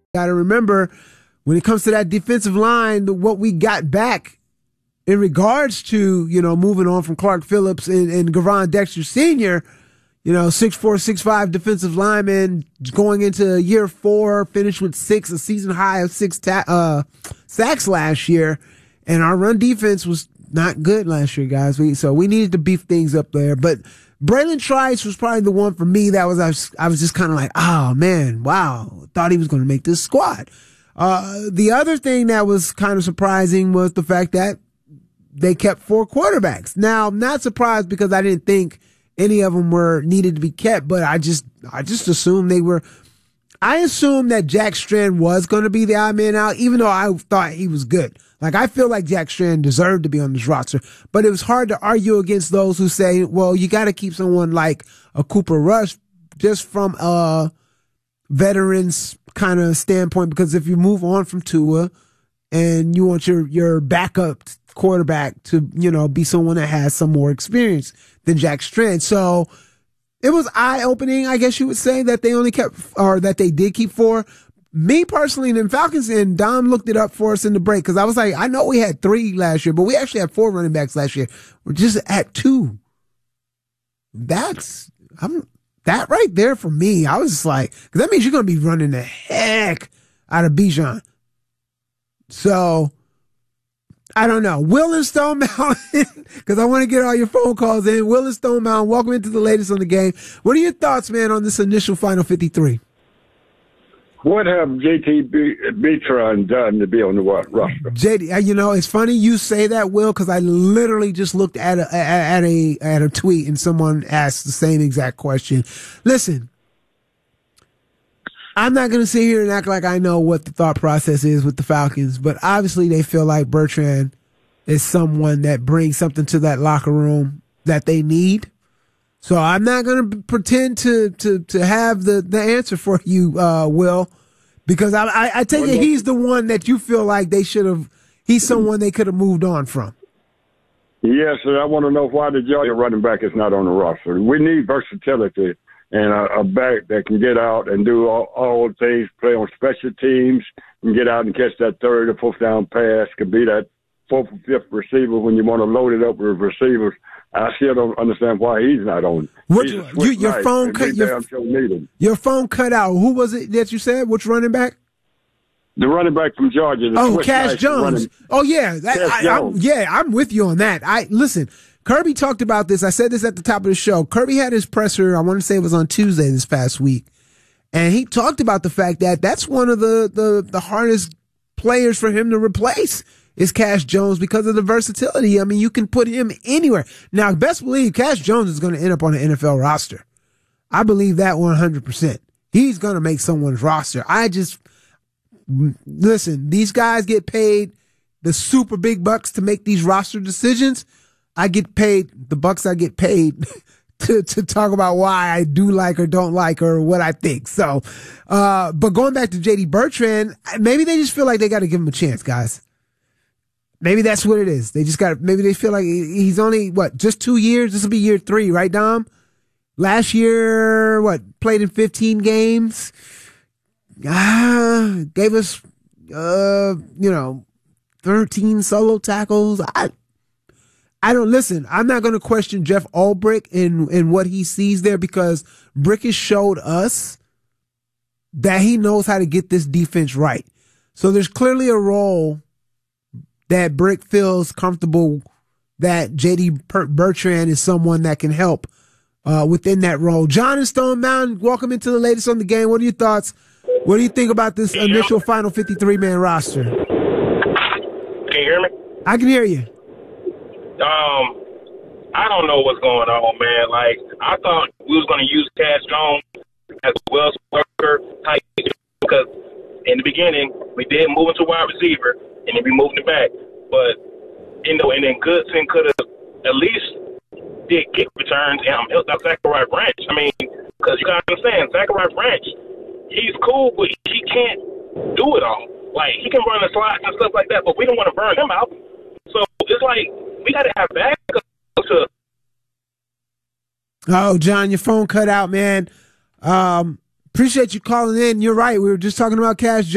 Got to remember, when it comes to that defensive line, what we got back in regards to, moving on from Clark Phillips and Gavon Dexter Sr., 6'4", 6'5" defensive lineman going into year 4, finished with a season high of 6 sacks last year. And our run defense was not good last year, guys. So we needed to beef things up there. But Braylon Trice was probably the one for me that I was just kind of like, oh man, wow, thought he was going to make this squad. The other thing that was kind of surprising was the fact that they kept 4 quarterbacks. Now, I'm not surprised because I didn't think any of them needed to be kept, but I just assumed they were. I assumed that Jack Strand was going to be the odd man out, even though I thought he was good. Like, I feel like Jack Strand deserved to be on this roster, but it was hard to argue against those who say, well, you got to keep someone like a Cooper Rush just from a veterans kind of standpoint, because if you move on from Tua and you want your backup quarterback to, be someone that has some more experience than Jack Strand. So it was eye-opening, I guess you would say, that they only kept, or that they did keep 4. Me personally, and then Falcons, and Dom looked it up for us in the break, because I was like, I know we had 3 last year, but we actually had 4 running backs last year. We're just at 2. That right there for me, I was just like, because that means you're going to be running the heck out of Bijan. So, I don't know. Will in Stone Mountain, because I want to get all your phone calls in. Will in Stone Mountain, welcome into the latest on the game. What are your thoughts, man, on this initial Final 53? What have JT Beatron done to be on the roster? JD, it's funny you say that, Will, because I literally just looked at a tweet and someone asked the same exact question. Listen, I'm not going to sit here and act like I know what the thought process is with the Falcons, but obviously they feel like Bertrand is someone that brings something to that locker room that they need. So I'm not going to pretend to have the answer for you, Will, because I take it he's the one that you feel like he's someone they could have moved on from. Yes, and I want to know why the Georgia running back is not on the roster. We need versatility and a back that can get out and do all things, play on special teams, and get out and catch that 3rd or 4th down pass, could be that 4th or 5th receiver when you want to load it up with receivers. I still don't understand why he's not on. Your phone cut out. Who was it that you said? Which running back? The running back from Georgia. Cash Jones. Oh yeah, I'm with you on that. Listen. Kirby talked about this. I said this at the top of the show. Kirby had his presser, I want to say it was on Tuesday this past week. And he talked about the fact that that's one of the hardest players for him to replace is Cash Jones because of the versatility. I mean, you can put him anywhere. Now, best believe Cash Jones is going to end up on an NFL roster. I believe that 100%. He's going to make someone's roster. Listen, these guys get paid the super big bucks to make these roster decisions. I get paid the bucks I get paid to talk about why I do like or don't like or what I think. So, but going back to JD Bertrand, maybe they just feel like they got to give him a chance, guys. Maybe that's what it is. Maybe they feel like he's only, just 2 years? This will be year 3, right, Dom? Last year, played in 15 games? Gave us, 13 solo tackles. I don't listen. I'm not going to question Jeff Ulbrich in what he sees there because Brick has showed us that he knows how to get this defense right. So there's clearly a role that Brick feels comfortable that JD Bertrand is someone that can help within that role. John in Stone Mountain, welcome into the latest on the game. What are your thoughts? What do you think about this initial final 53-man roster? Can you hear me? I can hear you. I don't know what's going on, man. Like, I thought we was going to use Cash Jones as a Wells worker type because in the beginning we did move into wide receiver and then we moved it back. But, and then Goodson could have at least did kick returns and helped out Zachariah Branch. I mean, because you got to understand, Zachariah Branch, he's cool, but he can't do it all. Like, he can run the slides and stuff like that, but we don't want to burn him out. So it's like we got to have backup to. Oh, John, your phone cut out, man. Appreciate you calling in. You're right. We were just talking about Cash